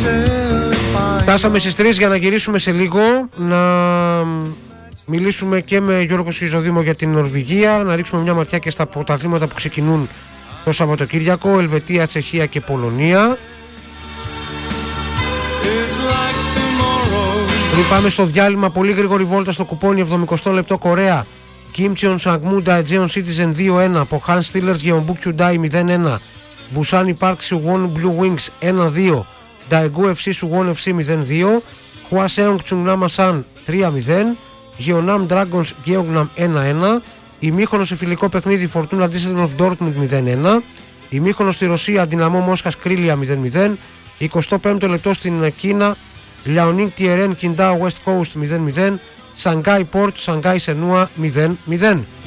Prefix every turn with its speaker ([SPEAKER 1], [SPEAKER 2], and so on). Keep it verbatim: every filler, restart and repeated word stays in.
[SPEAKER 1] Φτάσαμε στις τρεις για να γυρίσουμε σε λίγο, να μιλήσουμε και με Γιώργο Σιζοδήμο για την Νορβηγία, να ρίξουμε μια ματιά και στα πρωταθλήματα που ξεκινούν το Σαββατοκύριακο, Ελβετία, Τσεχία και Πολωνία. Πριν πάμε στο διάλειμμα, πολύ γρήγορη βόλτα στο κουπόνι, εβδομηκοστό λεπτό Κορέα, Κίμτσιον Σαγμούντα Aegean Citizen δύο ένα, από Han Steelers Γεωμπού Kyundai μηδέν ένα, Busan Park Suwon Blue Wings ένα δύο, Daegu εφ σι Suwon εφ σι μηδέν δύο, Hwaseong Chungnam Asan τρία μηδέν, Gyeongnam Dragons Gyeongnam ένα ένα, ημίχρονο σε φιλικό παιχνίδι Fortuna Düsseldorf Dortmund μηδέν ένα, ημίχρονο στη Ρωσία Dinamo Μόσχας Κρίλια μηδέν μηδέν, εικοστό πέμπτο λεπτό στην Κίνα Liaoning Tieren Qingdao West Coast μηδέν μηδέν, Shanghai Port Shanghai Shenhua μηδέν μηδέν.